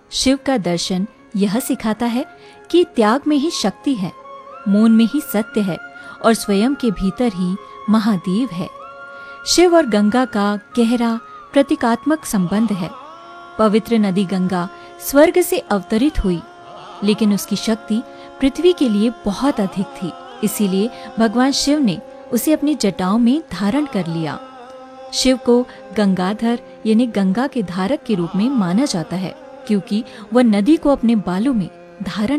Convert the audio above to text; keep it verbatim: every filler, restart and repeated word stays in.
शिव का दर्शन यह सिखाता है कि त्याग में ही शक्ति है, मौन में ही सत्य है और स्वयं के भीतर ही महादेव है। शिव और गंगा का गहरा प्रतीकात्मक संबंध है। पवित्र नदी गंगा स्वर्ग से अवतरित हुई, लेकिन उसकी शक्ति पृथ्वी के लिए बहुत अधिक थी। इसीलिए भगवान शिव ने उसे अपनी जटाओं में धारण कर लिया। शिव को गंगाधर यानी गंगा के धारक के रूप में माना जाता है, क्योंकि वह नदी को अपने बालों में धारण